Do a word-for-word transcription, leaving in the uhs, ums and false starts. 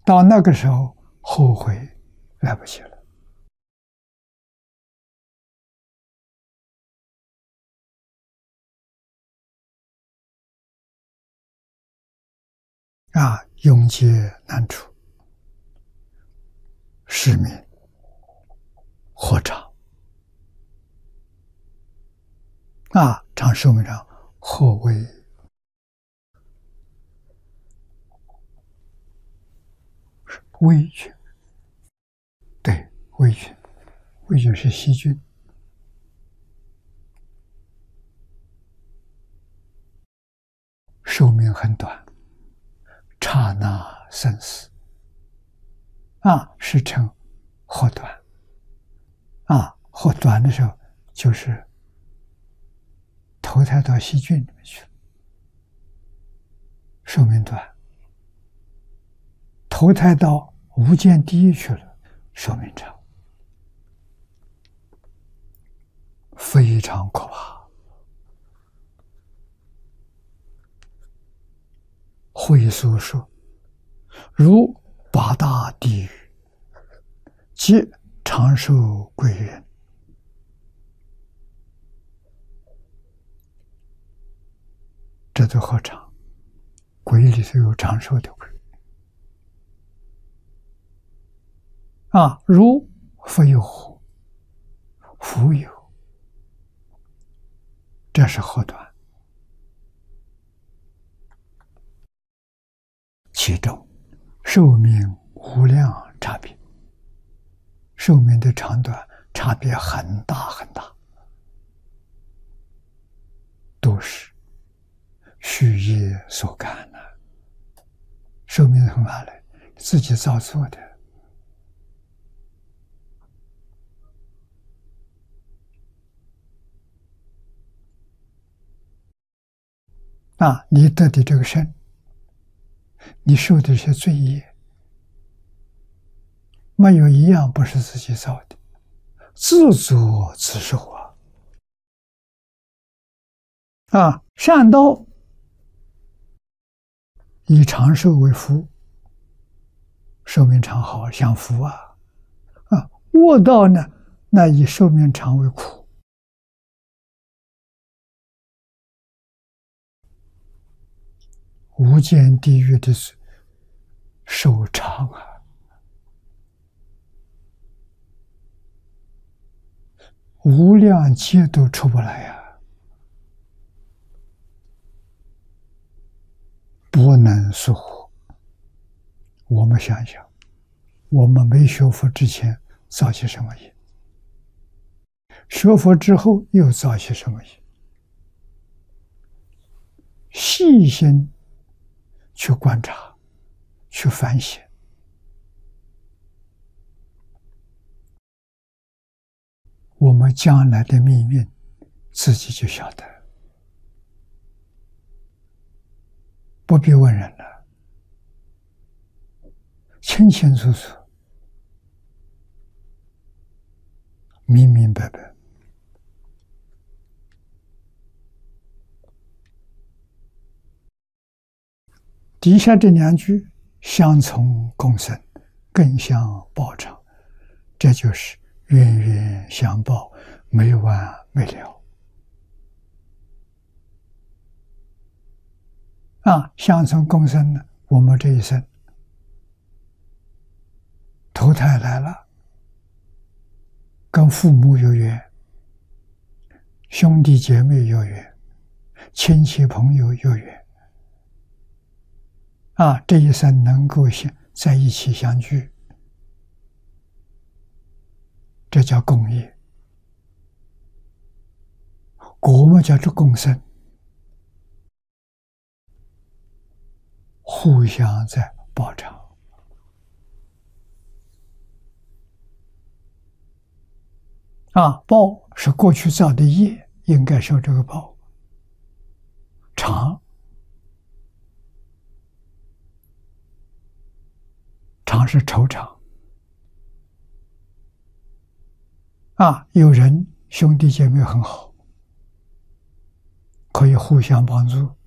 到那个时候后悔来不及了。啊，永劫难除，是名活长。啊，长寿命长，或为微菌。对，微菌，微菌是细菌。寿命很短，刹那生死。啊，是称活短。啊，活短的时候就是投胎到细菌里面去了，寿命短；投胎到无间地狱去了，寿命长，非常可怕。会所说，如八大地狱，皆长寿贵人。这就何尝？鬼里头有长寿的鬼。啊，如复有乎？复有，这是后端。其中寿命无量差别，寿命的长短差别很大很大，都是虚业所感的。寿命从哪来？自己造作的。啊，你得的这个身，你受的这些罪业，没有一样不是自己造的，自作自受啊！啊，善道以长寿为福，寿命长好享福啊！啊，恶道呢，那以寿命长为苦。无间地狱的寿长啊，无量劫都出不来呀、啊，不能速活。我们想想，我们没学佛之前造些什么业？学佛之后又造些什么业？细心去观察，去反省，我们将来的命运自己就晓得，不必问人了，清清楚楚，明明白白。底下这两句相从共生，更相报偿，这就是冤冤相报，没完没了。啊，相从共生呢，我们这一生投胎来了，跟父母有缘，兄弟姐妹有缘，亲戚朋友有缘。啊，这一生能够在一起相聚，这叫共业。果嘛叫做共生，互相在报偿。啊，报是过去造的业，应该受这个报。偿偿是酬偿。啊，有人兄弟姐妹很好，可以互相帮助，